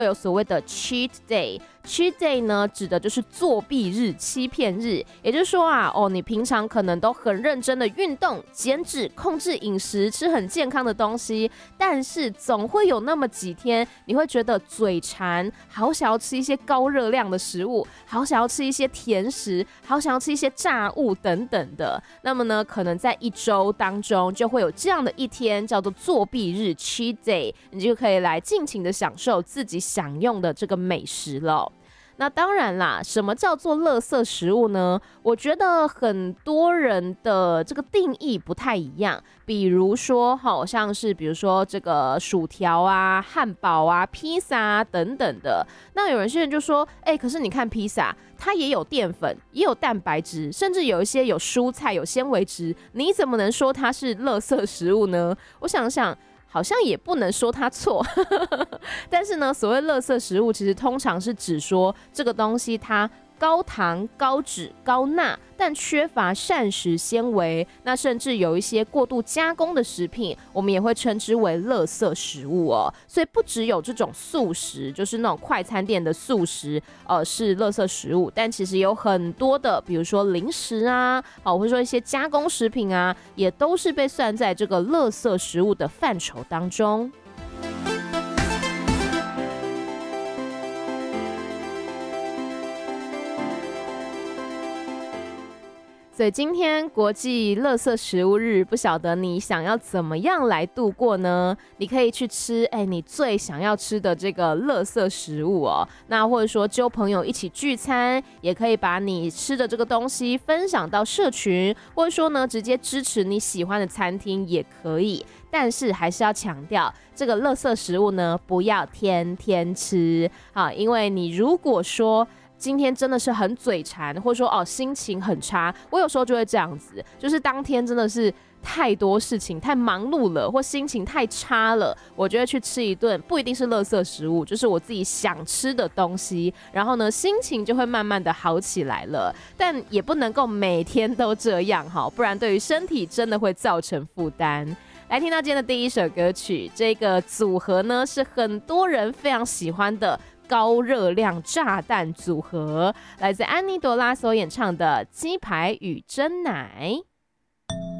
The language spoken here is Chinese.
有所谓的 cheat day。cheat day 呢，指的就是作弊日、欺骗日。也就是说啊，你平常可能都很认真的运动、减脂、控制饮食、吃很健康的东西，但是总会有那么几天，你会觉得嘴馋，好想要吃一些高热量的食物，好想要吃一些甜食，好想要吃一些炸物等等的。那么呢，可能在一周当中就会有这样的一天，叫做作弊日 cheat day， 你就可以来尽情的享受自己享用的这个美食了。那当然啦，什么叫做垃圾食物呢？我觉得很多人的这个定义不太一样。比如说，好像是比如说这个薯条啊、汉堡啊、披萨啊等等的。那有些人就说，可是你看披萨，它也有淀粉，也有蛋白质，甚至有一些有蔬菜、有纤维质，你怎么能说它是垃圾食物呢？我想想。好像也不能说它错但是呢，所谓垃圾食物其实通常是指说这个东西它高糖、高脂、高钠，但缺乏膳食纤维，那甚至有一些过度加工的食品，我们也会称之为垃圾食物哦。所以不只有这种速食，就是那种快餐店的速食，是垃圾食物，但其实有很多的，比如说零食啊，或者说一些加工食品啊，也都是被算在这个垃圾食物的范畴当中。所以今天国际垃圾食物日，不晓得你想要怎么样来度过呢？你可以去吃你最想要吃的这个垃圾食物哦。那或者说揪朋友一起聚餐，也可以把你吃的这个东西分享到社群，或者说呢直接支持你喜欢的餐厅也可以。但是还是要强调，这个垃圾食物呢不要天天吃啊，因为你如果说今天真的是很嘴馋，或者说心情很差，我有时候就会这样子，就是当天真的是太多事情太忙碌了，或心情太差了，我就会去吃一顿不一定是垃圾食物，就是我自己想吃的东西，然后呢心情就会慢慢的好起来了。但也不能够每天都这样哈，不然对于身体真的会造成负担。来听到今天的第一首歌曲，这个组合呢是很多人非常喜欢的高热量炸弹组合，来自安妮朵拉所演唱的《鸡排与真奶》。